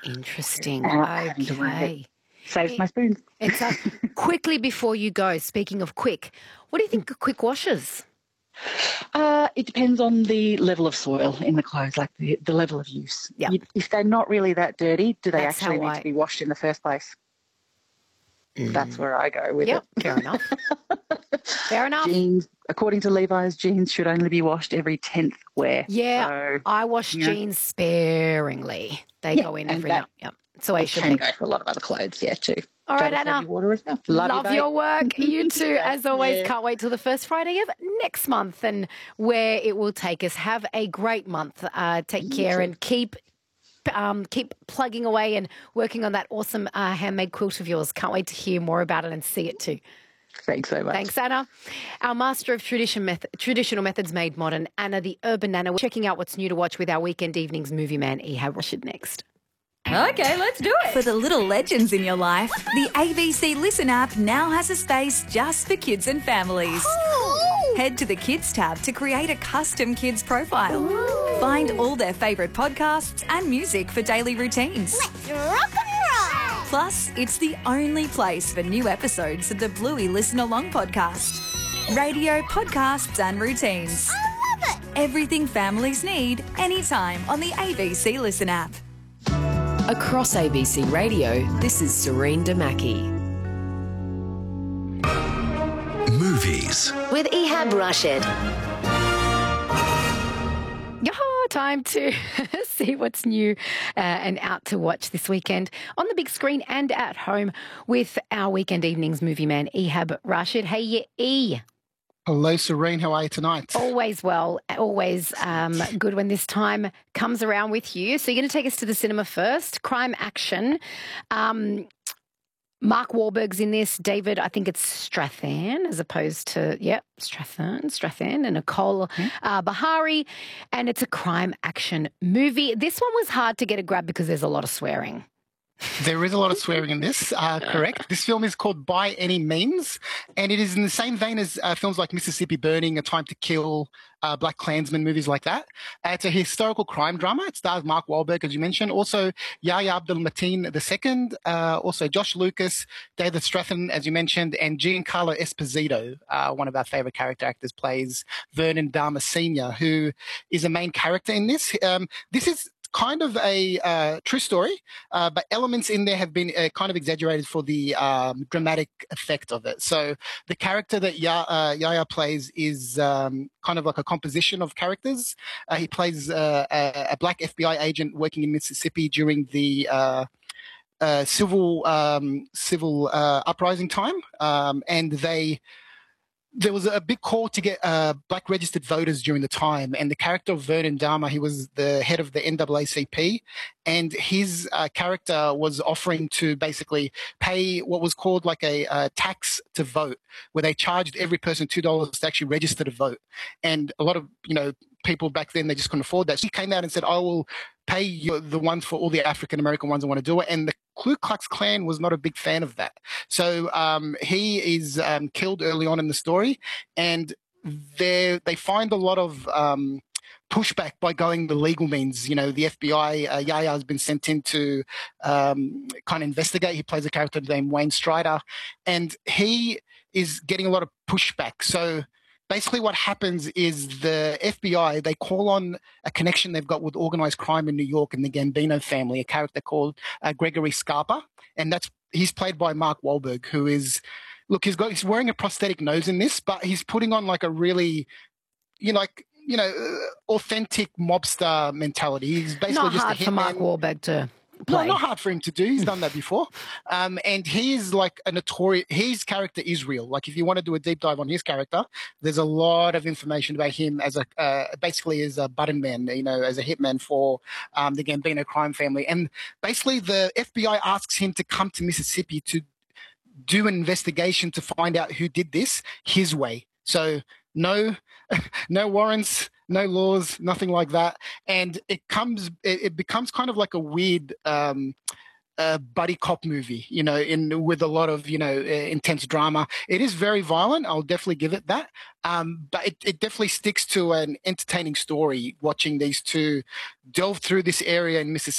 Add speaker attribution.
Speaker 1: Interesting.
Speaker 2: without having to worry.
Speaker 1: Okay.
Speaker 2: Saves my spoons.
Speaker 1: It's quickly before you go, speaking of quick, what do you think of quick washes?
Speaker 2: It depends on the level of soil in the clothes, like the level of use.
Speaker 1: Yeah.
Speaker 2: If they're not really that dirty, do they
Speaker 1: That's
Speaker 2: actually
Speaker 1: how
Speaker 2: need to be washed in the first place? That's where I go with
Speaker 1: Yep,
Speaker 2: it.
Speaker 1: fair enough. Fair enough.
Speaker 2: Jeans, according to Levi's, jeans should only be washed every 10th wear.
Speaker 1: Yeah,
Speaker 2: So,
Speaker 1: I wash jeans sparingly. They go in every now. Yep. So I should
Speaker 2: can go for a lot of other clothes, too.
Speaker 1: All right, Anna.
Speaker 2: Water as well.
Speaker 1: Love your work. You too, as always. Can't wait till the first Friday of next month and where it will take us. Have a great month. Take care and keep plugging away and working on that awesome handmade quilt of yours. Can't wait to hear more about it and see it too.
Speaker 2: Thanks so much.
Speaker 1: Thanks, Anna. Our master of traditional methods made modern, Anna the Urban Nana. We're checking out what's new to watch with our weekend evenings movie man, Ehab Rashid, next.
Speaker 3: Okay, let's do it. For the little legends in your life, the ABC Listen app now has a space just for kids and families.
Speaker 4: Cool.
Speaker 3: Head to the Kids tab to create a custom kids profile.
Speaker 4: Ooh.
Speaker 3: Find all their favourite podcasts and music for daily routines.
Speaker 4: Let's rock and roll.
Speaker 3: Plus, it's the only place for new episodes of the Bluey Listen Along podcast. Radio, podcasts and routines.
Speaker 4: I love it.
Speaker 3: Everything families need, anytime on the ABC Listen app.
Speaker 5: Across ABC Radio, this is Serene Damaki.
Speaker 6: Movies.
Speaker 5: With Ehab Rashid.
Speaker 1: Time to see what's new and out to watch this weekend on the big screen and at home with our weekend evenings movie man, Ehab Rashid. Hey, E.
Speaker 7: Hello, Serene. How are you tonight?
Speaker 1: Always well. Always good when this time comes around with you. So you're going to take us to the cinema first. Crime action. Mark Wahlberg's in this. David, I think it's Strathairn as opposed to, Strathairn and Nicole Bahari. And it's a crime action movie. This one was hard to get a grab because there's a lot of swearing.
Speaker 7: There is a lot of swearing in this, correct. This film is called By Any Means, and it is in the same vein as films like Mississippi Burning, A Time to Kill, Black Klansman, movies like that. It's a historical crime drama. It stars Mark Wahlberg, as you mentioned, also Yahya Abdul-Mateen II, also Josh Lucas, David Strathairn, as you mentioned, and Giancarlo Esposito, one of our favourite character actors, plays Vernon Dahmer Sr., who is a main character in this. This is kind of a true story, but elements in there have been kind of exaggerated for the dramatic effect of it. So the character that Yahya plays is kind of like a composition of characters. He plays a black FBI agent working in Mississippi during the civil uprising time, and there was a big call to get black registered voters during the time, and the character of Vernon Dahmer, he was the head of the NAACP, and his character was offering to basically pay what was called like a tax to vote, where they charged every person $2 to actually register to vote. And a lot of, people back then, they just couldn't afford that. So he came out and said, I will pay you the ones for all the African-American ones that want to do it. And the Ku Klux Klan was not a big fan of that. So he is killed early on in the story, and they find a lot of pushback by going the legal means. The FBI, Yahya has been sent in to kind of investigate. He plays a character named Wayne Strider, and he is getting a lot of pushback. So basically what happens is the FBI, they call on a connection they've got with organized crime in New York and the Gambino family, a character called Gregory Scarpa. And he's played by Mark Wahlberg, who is, he's wearing a prosthetic nose in this, but he's putting on like a really, authentic mobster mentality. He's basically
Speaker 1: Not
Speaker 7: just
Speaker 1: hard
Speaker 7: a hitman.
Speaker 1: for Mark Wahlberg to play.
Speaker 7: No, not hard for him to do. He's done that before. And he is like a notorious, his character is real. Like if you want to do a deep dive on his character, there's a lot of information about him as basically as a button man, as a hitman for the Gambino crime family. And basically the FBI asks him to come to Mississippi to do an investigation to find out who did this his way. So no warrants, no laws, nothing like that. And it becomes kind of like a weird buddy cop movie, with a lot of, intense drama. It is very violent. I'll definitely give it that. But it definitely sticks to an entertaining story, watching these two delve through this area in Mississippi